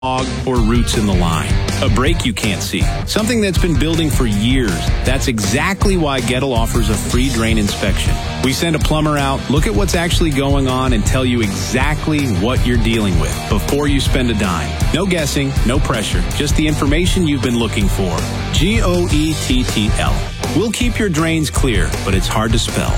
or roots in the line. A break you can't see. Something that's been building for years. That's exactly why Gettle offers a free drain inspection. We send a plumber out, look at what's actually going on, and tell you exactly what you're dealing with before you spend a dime. No guessing, no pressure, just the information you've been looking for. GOETTL. We'll keep your drains clear, but it's hard to spell.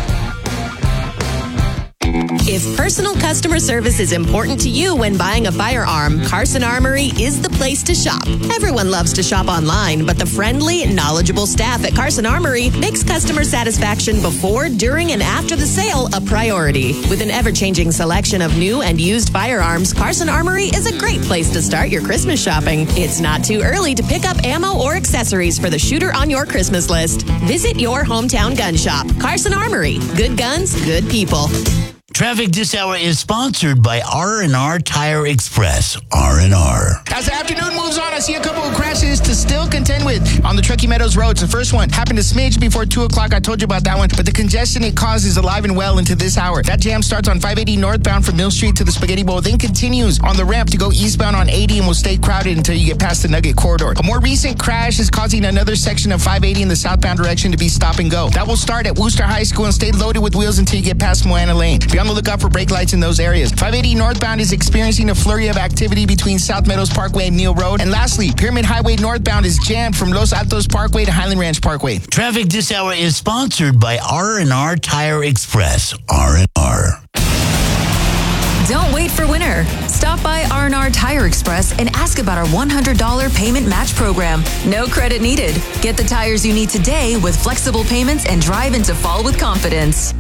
If personal customer service is important to you when buying a firearm, Carson Armory is the place to shop. Everyone loves to shop online, but the friendly, knowledgeable staff at Carson Armory makes customer satisfaction before, during, and after the sale a priority. With an ever-changing selection of new and used firearms, Carson Armory is a great place to start your Christmas shopping. It's not too early to pick up ammo or accessories for the shooter on your Christmas list. Visit your hometown gun shop. Carson Armory. Good guns, good people. Traffic this hour is sponsored by R&R Tire Express. R&R. As the afternoon moves on, I see a couple of crashes to still contend with on the Truckee Meadows roads. The first one happened a smidge before 2 o'clock. I told you about that one, but the congestion it causes alive and well into this hour. That jam starts on 580 northbound from Mill Street to the Spaghetti Bowl, then continues on the ramp to go eastbound on 80 and will stay crowded until you get past the Nugget Corridor. A more recent crash is causing another section of 580 in the southbound direction to be stop and go. That will start at Wooster High School and stay loaded with wheels until you get past Moana Lane. Be on the lookout for brake lights in those areas. 580 northbound is experiencing a flurry of activity between South Meadows Parkway and Neal Road. And lastly, Pyramid Highway northbound is jammed from Los Altos Parkway to Highland Ranch Parkway. Traffic this hour is sponsored by R&R Tire Express. R&R. Don't wait for winter. Stop by R&R Tire Express and ask about our $100 payment match program. No credit needed. Get the tires you need today with flexible payments and drive into fall with confidence.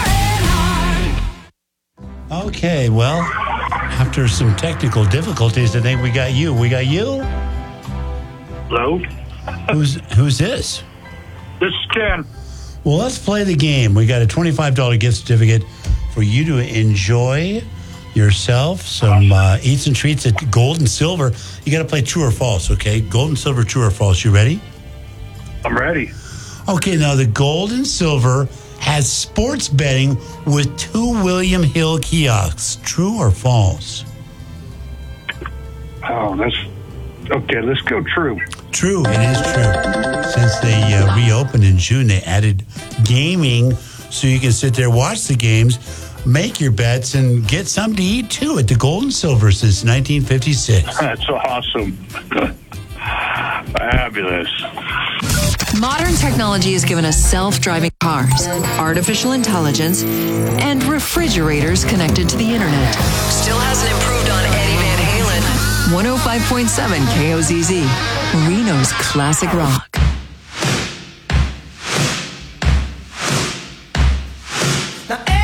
Okay, well, after some technical difficulties, I think we got you. We got you? Hello? Who's this? This is Ken. Well, let's play the game. We got a $25 gift certificate for you to enjoy yourself some eats and treats at Gold and Silver. You got to play true or false, okay? Gold and Silver, true or false. You ready? I'm ready. Okay, now the Gold and Silver has sports betting with 2 William Hill kiosks. True or false? Oh, that's... Okay, let's go true. True, it is true. Since they reopened in June, they added gaming so you can sit there, watch the games, make your bets, and get something to eat, too, at the Gold and Silver since 1956. That's awesome. Fabulous. Modern technology has given us self-driving cars, artificial intelligence, and refrigerators connected to the internet. Still hasn't improved on Eddie Van Halen. 105.7 KOZZ, Reno's classic rock. Now